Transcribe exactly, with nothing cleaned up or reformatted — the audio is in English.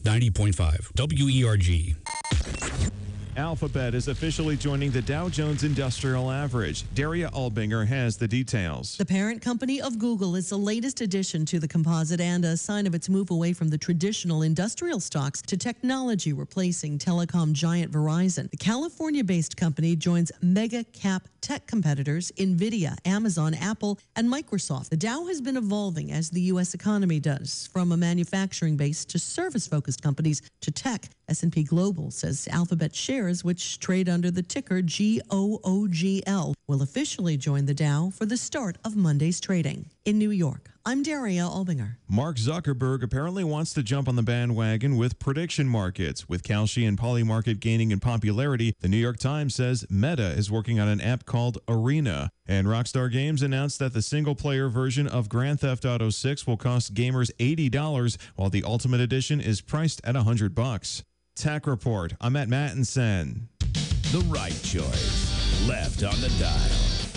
ninety point five W E R G. Alphabet is officially joining the Dow Jones Industrial Average. Daria Albinger has the details. The parent company of Google is the latest addition to the composite and a sign of its move away from the traditional industrial stocks to technology, replacing telecom giant Verizon. The California-based company joins mega-cap tech competitors NVIDIA, Amazon, Apple, and Microsoft. The Dow has been evolving as the U S economy does, from a manufacturing base to service-focused companies to tech. S and P Global says Alphabet shares, which trade under the ticker G O O G L, will officially join the Dow for the start of Monday's trading. In New York, I'm Daria Albinger. Mark Zuckerberg apparently wants to jump on the bandwagon with prediction markets. With Kalshi and Polymarket gaining in popularity, the New York Times says Meta is working on an app called Arena. And Rockstar Games announced that the single-player version of Grand Theft Auto six will cost gamers eighty dollars, while the Ultimate Edition is priced at one hundred bucks. Tech Report. I'm at Mattinson. The right choice. Left on the dial.